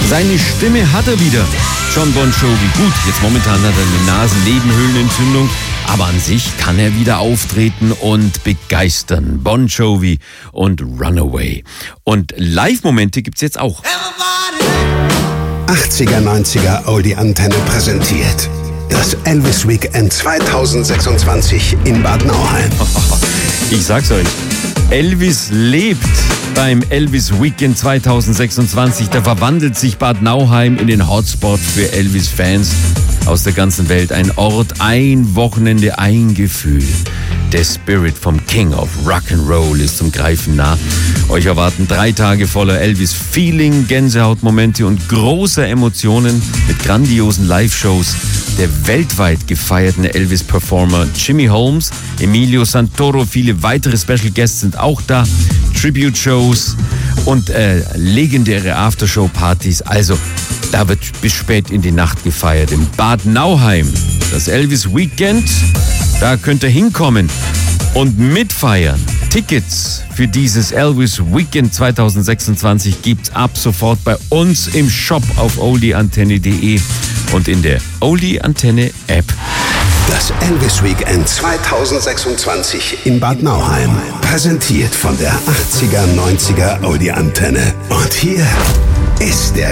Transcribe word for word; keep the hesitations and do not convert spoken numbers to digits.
Seine Stimme hat er wieder. John Bon Jovi. Gut, jetzt momentan hat er eine Nasennebenhöhlenentzündung, aber an sich kann er wieder auftreten und begeistern. Bon Jovi und Runaway. Und Live-Momente gibt's jetzt auch. achtziger, neunziger Oldie-Antenne präsentiert das Elvis Weekend zweitausendsechsundzwanzig in Bad Nauheim. Ich sag's euch, Elvis lebt beim Elvis Weekend zweitausendsechsundzwanzig. Da verwandelt sich Bad Nauheim in den Hotspot für Elvis-Fans aus der ganzen Welt. Ein Ort, ein Wochenende, ein Gefühl. Der Spirit vom King of Rock'n'Roll ist zum Greifen nah. Euch erwarten drei Tage voller Elvis-Feeling, Gänsehautmomente und großer Emotionen mit grandiosen Live-Shows der weltweit gefeierten Elvis-Performer Jimmy Holmes, Emilio Santoro, viele weitere Special Guests sind auch da, Tribute-Shows und äh, legendäre Aftershow-Partys. Also, da wird bis spät in die Nacht gefeiert. Im Bad Nauheim, das Elvis Weekend, da könnt ihr hinkommen und mitfeiern. Tickets für dieses Elvis Weekend zweitausendsechsundzwanzig gibt's ab sofort bei uns im Shop auf oldieantenne punkt de und in der Oldie Antenne App. Das Elvis Weekend zweitausendsechsundzwanzig in Bad Nauheim. Präsentiert von der achtziger, neunziger Oldie Antenne. Und hier ist der